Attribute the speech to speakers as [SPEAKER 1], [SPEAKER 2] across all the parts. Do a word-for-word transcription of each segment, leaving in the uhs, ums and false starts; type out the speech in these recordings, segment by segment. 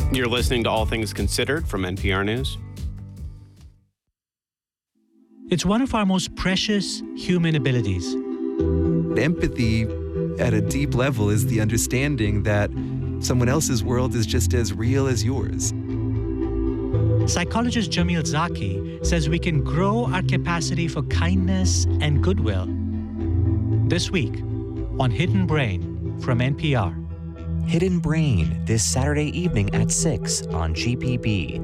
[SPEAKER 1] You're listening to All Things Considered from N P R News.
[SPEAKER 2] It's one of our most precious human abilities.
[SPEAKER 3] Empathy at a deep level is the understanding that someone else's world is just as real as yours.
[SPEAKER 2] Psychologist Jamil Zaki says we can grow our capacity for kindness and goodwill. This week on Hidden Brain from N P R.
[SPEAKER 4] Hidden Brain, this Saturday evening at six on G P B.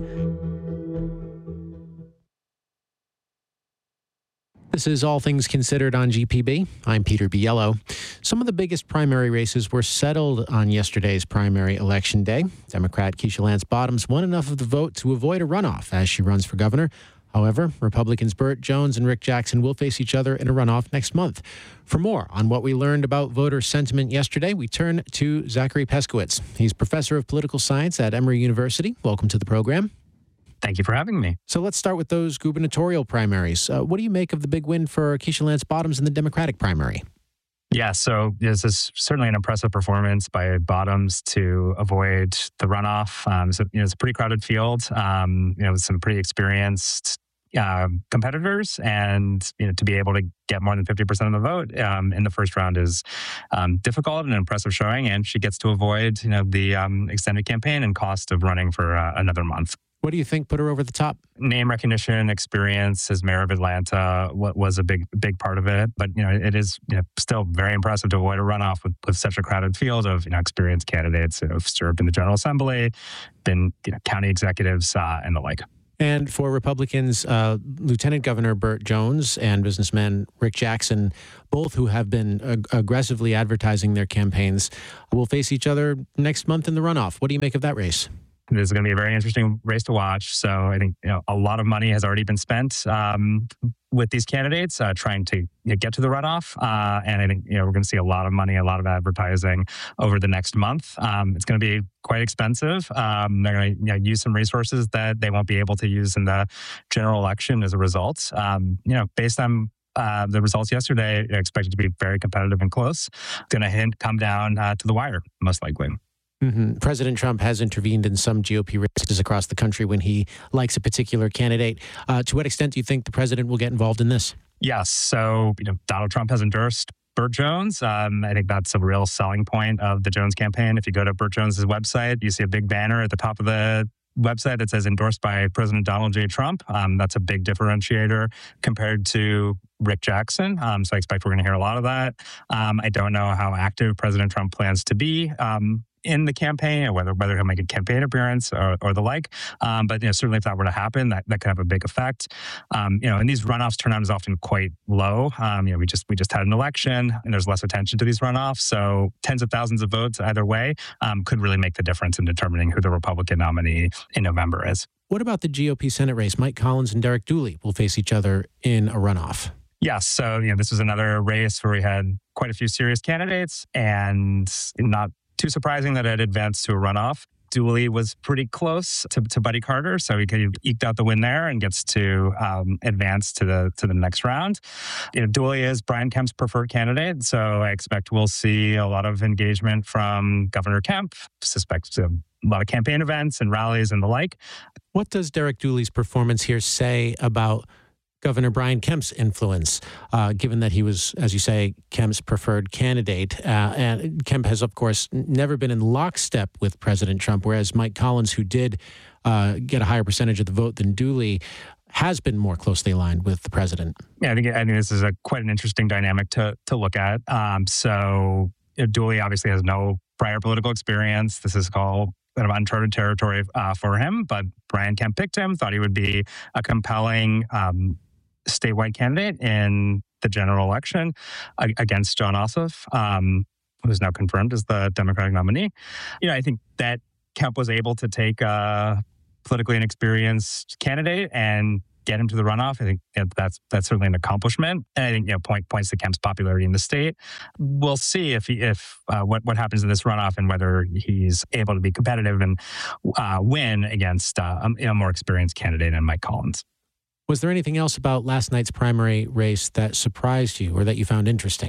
[SPEAKER 5] This is All Things Considered on G P B. I'm Peter Biello. Some of the biggest primary races were settled on yesterday's primary election day. Democrat Keisha Lance Bottoms won enough of the vote to avoid a runoff as she runs for governor. However, Republicans Burt Jones and Rick Jackson will face each other in a runoff next month. For more on what we learned about voter sentiment yesterday, we turn to Zachary Peskowitz. He's professor of political science at Emory University. Welcome to the program.
[SPEAKER 6] Thank you for having me.
[SPEAKER 5] So let's start with those gubernatorial primaries. Uh, what do you make of the big win for Keisha Lance Bottoms in the Democratic primary?
[SPEAKER 6] Yeah, so this is certainly an impressive performance by Bottoms to avoid the runoff. Um, so, you know, it's a pretty crowded field, um, you know, with some pretty experienced uh, competitors, and you know, to be able to get more than fifty percent of the vote um, in the first round is um, difficult and an impressive showing, and she gets to avoid, you know, the um, extended campaign and cost of running for uh, another month.
[SPEAKER 5] What do you think put her over the top?
[SPEAKER 6] Name recognition, experience as mayor of Atlanta what was a big, big part of it. But, you know, it is, you know, still very impressive to avoid a runoff with, with such a crowded field of, you know, experienced candidates who have served in the General Assembly, been, you know, county executives uh, and the like.
[SPEAKER 5] And for Republicans, uh, Lieutenant Governor Burt Jones and businessman Rick Jackson, both who have been ag- aggressively advertising their campaigns, will face each other next month in the runoff. What do you make of that race?
[SPEAKER 6] This is going to be a very interesting race to watch. So I think, you know, a lot of money has already been spent um, with these candidates uh, trying to, you know, get to the runoff. Uh, and I think, you know, we're going to see a lot of money, a lot of advertising over the next month. Um, it's going to be quite expensive. Um, they're going to, you know, use some resources that they won't be able to use in the general election as a result. Um, you know, based on Uh, the results yesterday, I expect it to be very competitive and close. It's going to hint come down uh, to the wire, most likely.
[SPEAKER 5] Mm-hmm. President Trump has intervened in some G O P races across the country when he likes a particular candidate. Uh, to what extent do you think the president will get involved in this?
[SPEAKER 6] Yes. So, you know, Donald Trump has endorsed Burt Jones. Um, I think that's a real selling point of the Jones campaign. If you go to Burt Jones's website, you see a big banner at the top of the website that says endorsed by President Donald J. Trump. Um, that's a big differentiator compared to Rick Jackson. Um, so I expect we're going to hear a lot of that. Um, I don't know how active President Trump plans to be Um, in the campaign, or whether whether he'll make a campaign appearance or, or the like. Um, but you know, certainly if that were to happen, that, that could have a big effect. Um, you know, and these runoffs turnout is often quite low. Um, you know, we just we just had an election, and there's less attention to these runoffs. So tens of thousands of votes either way um, could really make the difference in determining who the Republican nominee in November is.
[SPEAKER 5] What about the G O P Senate race? Mike Collins and Derek Dooley will face each other in a runoff.
[SPEAKER 6] Yes. So, you know, this was another race where we had quite a few serious candidates, and not too surprising that it advanced to a runoff. Dooley was pretty close to, to Buddy Carter, so he could have eked out the win there and gets to um, advance to the to the next round. You know, Dooley is Brian Kemp's preferred candidate, so I expect we'll see a lot of engagement from Governor Kemp. Suspect a lot of campaign events and rallies and the like.
[SPEAKER 5] What does Derek Dooley's performance here say about Governor Brian Kemp's influence, uh, given that he was, as you say, Kemp's preferred candidate? Uh, and Kemp has, of course, never been in lockstep with President Trump, whereas Mike Collins, who did uh, get a higher percentage of the vote than Dooley, has been more closely aligned with the president.
[SPEAKER 6] Yeah, I think, I think this is a quite an interesting dynamic to to look at. Um, so you know, Dooley obviously has no prior political experience. This is called kind of uncharted territory uh, for him, but Brian Kemp picked him, thought he would be a compelling um, statewide candidate in the general election against Jon Ossoff, um, who is now confirmed as the Democratic nominee. You know, I think that Kemp was able to take a politically inexperienced candidate and get him to the runoff. I think that's that's certainly an accomplishment, and I think, you know, point points to Kemp's popularity in the state. We'll see if he, if uh, what what happens in this runoff and whether he's able to be competitive and uh, win against uh, a, a more experienced candidate in Mike Collins.
[SPEAKER 5] Was there anything else about last night's primary race that surprised you or that you found interesting?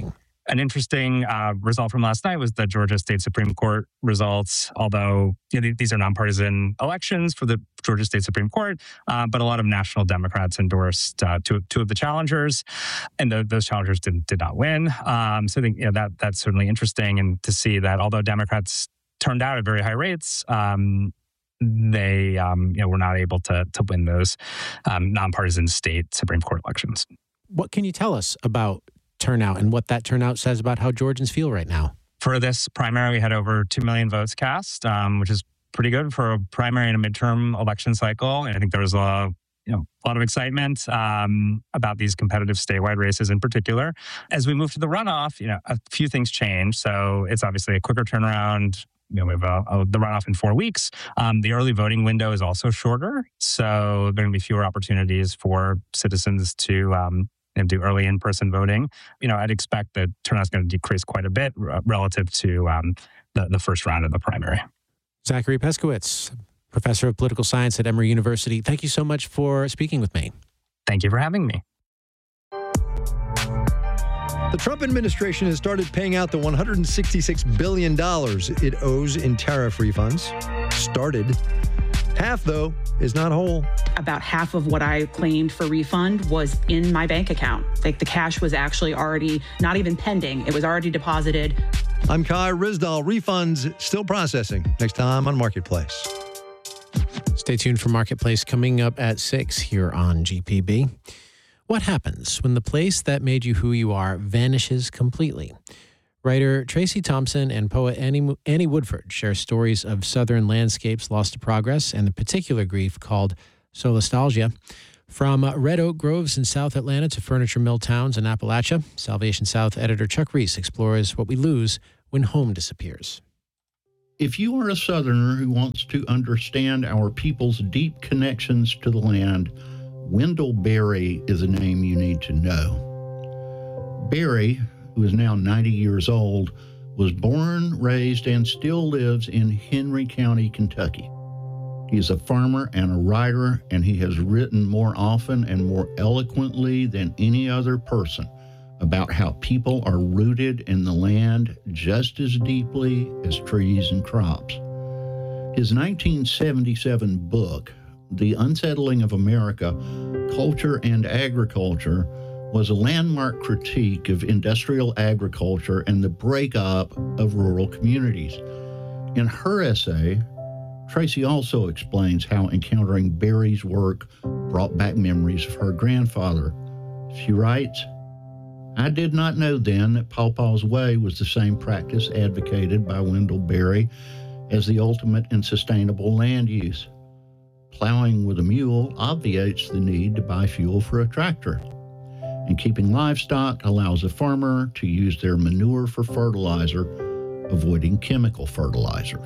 [SPEAKER 6] An interesting uh, result from last night was the Georgia State Supreme Court results, although you know, these are nonpartisan elections for the Georgia State Supreme Court, uh, but a lot of national Democrats endorsed uh, two, two of the challengers, and the, those challengers did, did not win. Um, so I think you know, that that's certainly interesting, and to see that although Democrats turned out at very high rates, um, they um, you know, were not able to, to win those um, nonpartisan state Supreme Court elections.
[SPEAKER 5] What can you tell us about turnout and what that turnout says about how Georgians feel right now?
[SPEAKER 6] For this primary, we had over two million votes cast, um, which is pretty good for a primary and a midterm election cycle. And I think there was a, you know, a lot of excitement um, about these competitive statewide races in particular. As we move to the runoff, you know, a few things change. So it's obviously a quicker turnaround. You know, we have a, a, the runoff in four weeks. Um, the early voting window is also shorter. So there are going to be fewer opportunities for citizens to um, and do early in-person voting. You know, I'd expect that turnout's going to decrease quite a bit r- relative to um, the, the first round of the primary.
[SPEAKER 5] Zachary Peskowitz, professor of political science at Emory University. Thank you so much for speaking with me.
[SPEAKER 6] Thank you for having me.
[SPEAKER 7] The Trump administration has started paying out the one hundred sixty-six billion dollars it owes in tariff refunds. Started. Half, though, is not whole.
[SPEAKER 8] About half of what I claimed for refund was in my bank account. Like the cash was actually already not even pending. It was already deposited.
[SPEAKER 7] I'm Kai Rizdal. Refunds still processing. Next time on Marketplace.
[SPEAKER 5] Stay tuned for Marketplace coming up at six here on G P B. What happens when the place that made you who you are vanishes completely? Writer Tracy Thompson and poet Annie, Annie Woodford share stories of Southern landscapes lost to progress and the particular grief called solastalgia. From Red Oak Groves in South Atlanta to furniture mill towns in Appalachia, Salvation South editor Chuck Reese explores what we lose when home disappears.
[SPEAKER 9] If you are a Southerner who wants to understand our people's deep connections to the land, Wendell Berry is a name you need to know. Berry, who is now ninety years old, was born, raised, and still lives in Henry County, Kentucky. He is a farmer and a writer, and he has written more often and more eloquently than any other person about how people are rooted in the land just as deeply as trees and crops. His nineteen seventy-seven book, The Unsettling of America, Culture and Agriculture, was a landmark critique of industrial agriculture and the breakup of rural communities. In her essay, Tracy also explains how encountering Berry's work brought back memories of her grandfather. She writes, "I did not know then that Pawpaw's Way was the same practice advocated by Wendell Berry as the ultimate and sustainable land use. Plowing with a mule obviates the need to buy fuel for a tractor, and keeping livestock allows a farmer to use their manure for fertilizer, avoiding chemical fertilizers."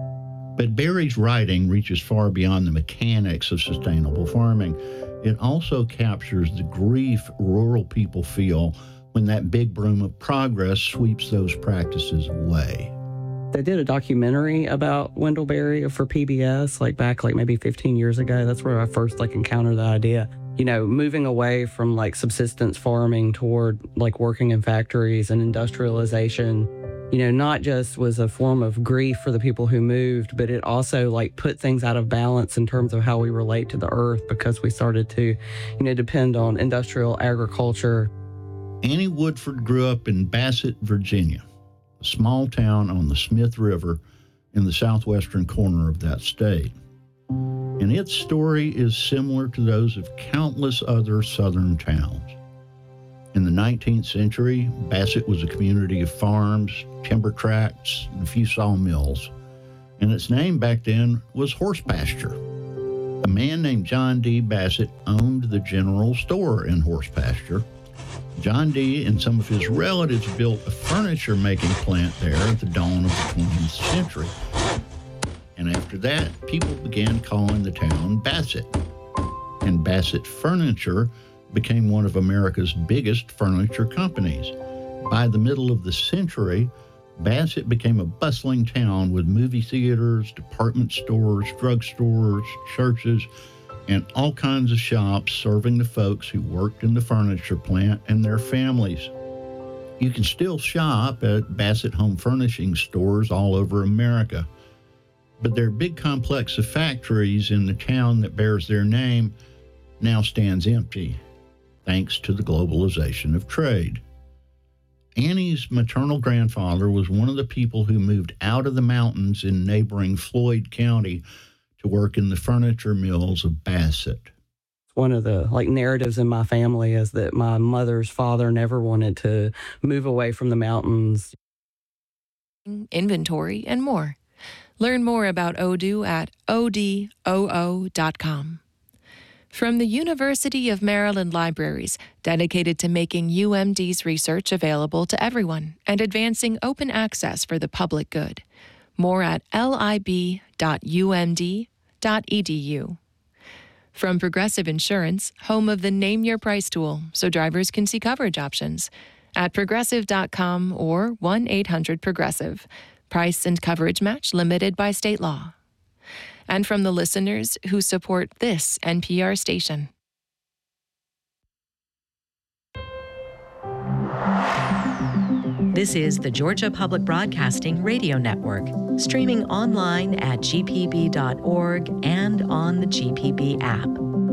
[SPEAKER 9] But Berry's writing reaches far beyond the mechanics of sustainable farming. It also captures the grief rural people feel when that big broom of progress sweeps those practices away.
[SPEAKER 10] They did a documentary about Wendell Berry for P B S, like back like maybe fifteen years ago. That's where I first like encountered the idea. You know, moving away from like subsistence farming toward like working in factories and industrialization, you know, not just was a form of grief for the people who moved, but it also like put things out of balance in terms of how we relate to the earth because we started to, you know, depend on industrial agriculture.
[SPEAKER 9] Annie Woodford grew up in Bassett, Virginia, a small town on the Smith River in the southwestern corner of that state. And its story is similar to those of countless other southern towns. In the nineteenth century, Bassett was a community of farms, timber tracts, and a few sawmills. And its name back then was horse pasture. A man named John D. Bassett owned the general store in horse pasture. John D. and some of his relatives built a furniture-making plant there at the dawn of the twentieth century. And after that, people began calling the town Bassett. And Bassett Furniture became one of America's biggest furniture companies. By the middle of the century, Bassett became a bustling town with movie theaters, department stores, drugstores, churches, and all kinds of shops serving the folks who worked in the furniture plant and their families. You can still shop at Bassett Home Furnishing stores all over America, but their big complex of factories in the town that bears their name now stands empty, thanks to the globalization of trade. Annie's maternal grandfather was one of the people who moved out of the mountains in neighboring Floyd County to work in the furniture mills of Bassett.
[SPEAKER 10] One of the like narratives in my family is that my mother's father never wanted to move away from the mountains.
[SPEAKER 11] Inventory and more. Learn more about Odoo at O D O O dot com. From the University of Maryland Libraries, dedicated to making U M D's research available to everyone and advancing open access for the public good. More at lib dot u m d dot e d u. From Progressive Insurance, home of the Name Your Price tool, so drivers can see coverage options, at progressive dot com or one eight hundred progressive. Price and coverage match limited by state law. And from the listeners who support this N P R station.
[SPEAKER 12] This is the Georgia Public Broadcasting Radio Network, streaming online at g p b dot org and on the G P B app.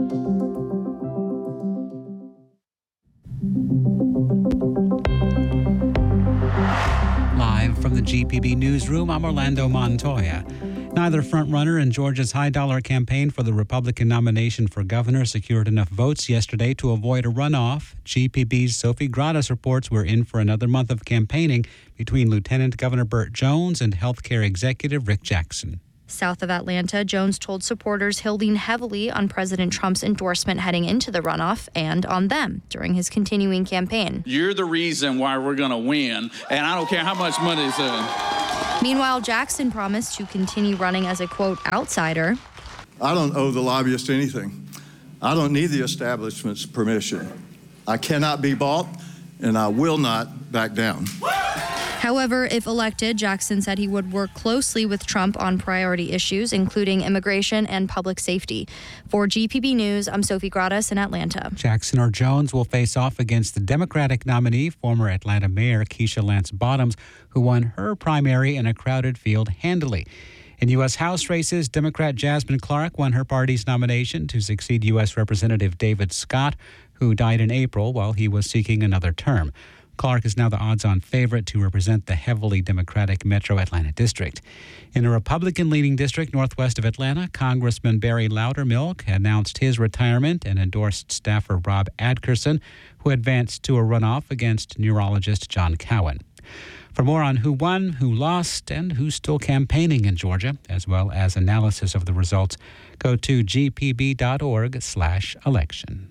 [SPEAKER 13] Live from the G P B newsroom, I'm Orlando Montoya. Neither frontrunner in Georgia's high-dollar campaign for the Republican nomination for governor secured enough votes yesterday to avoid a runoff. G P B's Sophie Gradas reports we're in for another month of campaigning between Lieutenant Governor Burt Jones and healthcare executive Rick Jackson.
[SPEAKER 14] South of Atlanta, Jones told supporters he'll lean heavily on President Trump's endorsement heading into the runoff and on them during his continuing campaign.
[SPEAKER 15] You're the reason why we're going to win, and I don't care how much money is in.
[SPEAKER 14] Meanwhile, Jackson promised to continue running as a, quote, outsider.
[SPEAKER 16] I don't owe the lobbyists anything. I don't need the establishment's permission. I cannot be bought, and I will not back down.
[SPEAKER 14] However, if elected, Jackson said he would work closely with Trump on priority issues, including immigration and public safety. For G P B News, I'm Sophie Gradas in Atlanta.
[SPEAKER 13] Jackson or Jones will face off against the Democratic nominee, former Atlanta Mayor Keisha Lance Bottoms, who won her primary in a crowded field handily. In U S House races, Democrat Jasmine Clark won her party's nomination to succeed U S Representative David Scott, who died in April while he was seeking another term. Clark is now the odds-on favorite to represent the heavily Democratic Metro Atlanta district. In a Republican-leaning district northwest of Atlanta, Congressman Barry Loudermilk announced his retirement and endorsed staffer Rob Adkerson, who advanced to a runoff against neurologist John Cowan. For more on who won, who lost, and who's still campaigning in Georgia, as well as analysis of the results, go to g p b dot org slash election.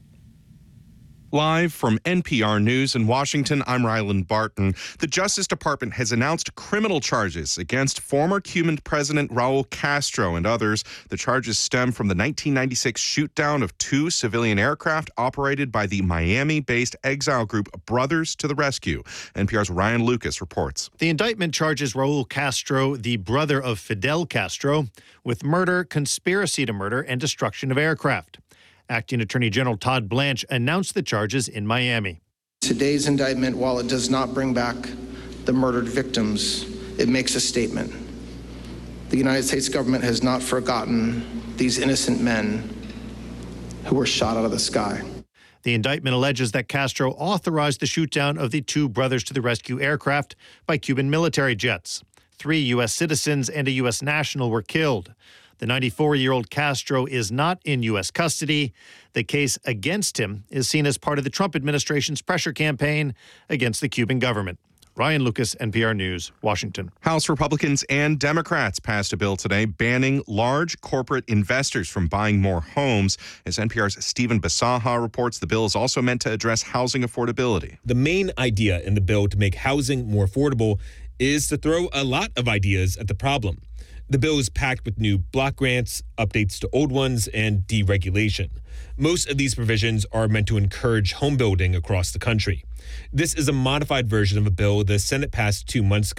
[SPEAKER 17] Live from N P R News in Washington, I'm Ryland Barton. The Justice Department has announced criminal charges against former Cuban President Raul Castro and others. The charges stem from the nineteen ninety-six shoot-down of two civilian aircraft operated by the Miami-based exile group Brothers to the Rescue. N P R's Ryan Lucas reports.
[SPEAKER 18] The indictment charges Raul Castro, the brother of Fidel Castro, with murder, conspiracy to murder, and destruction of aircraft. Acting Attorney General Todd Blanche announced the charges in Miami.
[SPEAKER 19] Today's indictment, while it does not bring back the murdered victims, it makes a statement. The United States government has not forgotten these innocent men who were shot out of the sky.
[SPEAKER 18] The indictment alleges that Castro authorized the shoot-down of the two Brothers to the Rescue aircraft by Cuban military jets. Three U S citizens and a U S national were killed. The ninety-four-year-old Castro is not in U S custody. The case against him is seen as part of the Trump administration's pressure campaign against the Cuban government. Ryan Lucas, N P R News, Washington.
[SPEAKER 17] House Republicans and Democrats passed a bill today banning large corporate investors from buying more homes. As N P R's Stephen Basaha reports, the bill is also meant to address housing affordability.
[SPEAKER 20] The main idea in the bill to make housing more affordable is to throw a lot of ideas at the problem. The bill is packed with new block grants, updates to old ones, and deregulation. Most of these provisions are meant to encourage home building across the country. This is a modified version of a bill the Senate passed two months ago.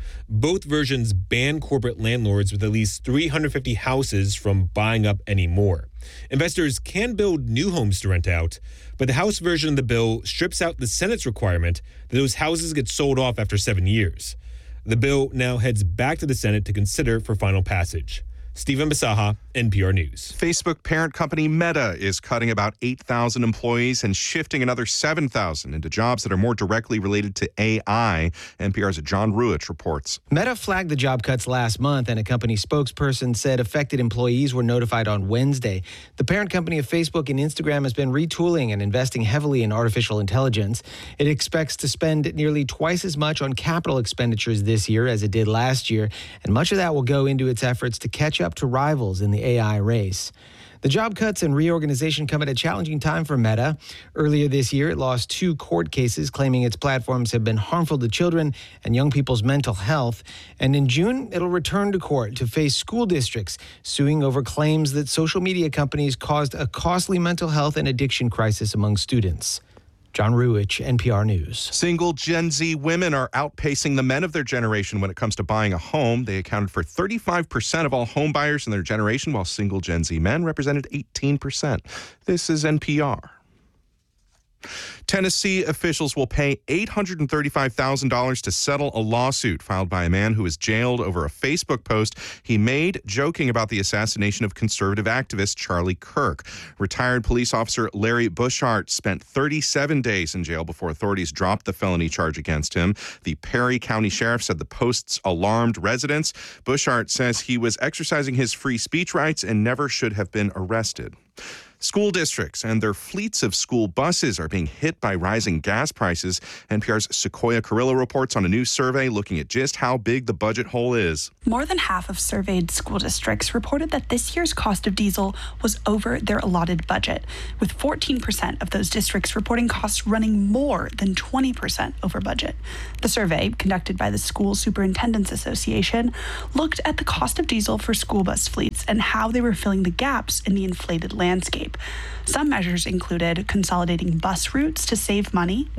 [SPEAKER 20] Both versions ban corporate landlords with at least three hundred fifty houses from buying up any more. Investors can build new homes to rent out, but the House version of the bill strips out the Senate's requirement that those houses get sold off after seven years. The bill now heads back to the Senate to consider for final passage. Stephen Basaha, N P R News.
[SPEAKER 17] Facebook parent company Meta is cutting about eight thousand employees and shifting another seven thousand into jobs that are more directly related to A I. N P R's John Ruich reports.
[SPEAKER 21] Meta flagged the job cuts last month, and a company spokesperson said affected employees were notified on Wednesday. The parent company of Facebook and Instagram has been retooling and investing heavily in artificial intelligence. It expects to spend nearly twice as much on capital expenditures this year as it did last year, and much of that will go into its efforts to catch up to rivals in the A I race. The job cuts and reorganization come at a challenging time for Meta. Earlier this year, it lost two court cases claiming its platforms have been harmful to children and young people's mental health. And in June, it'll return to court to face school districts suing over claims that social media companies caused a costly mental health and addiction crisis among students. John Ruich, N P R News.
[SPEAKER 17] Single Gen Z women are outpacing the men of their generation when it comes to buying a home. They accounted for thirty-five percent of all home buyers in their generation, while single Gen Z men represented eighteen percent. This is N P R. Tennessee officials will pay eight hundred thirty-five thousand dollars to settle a lawsuit filed by a man who was jailed over a Facebook post he made joking about the assassination of conservative activist Charlie Kirk. Retired police officer Larry Bushart spent thirty-seven days in jail before authorities dropped the felony charge against him. The Perry County Sheriff said the posts alarmed residents. Bushart says he was exercising his free speech rights and never should have been arrested. School districts and their fleets of school buses are being hit by rising gas prices. N P R's Sequoia Carrillo reports on a new survey looking at just how big the budget hole is.
[SPEAKER 22] More than half of surveyed school districts reported that this year's cost of diesel was over their allotted budget, with fourteen percent of those districts reporting costs running more than twenty percent over budget. The survey, conducted by the School Superintendents Association, looked at the cost of diesel for school bus fleets and how they were filling the gaps in the inflated landscape. Some measures included consolidating bus routes to save money,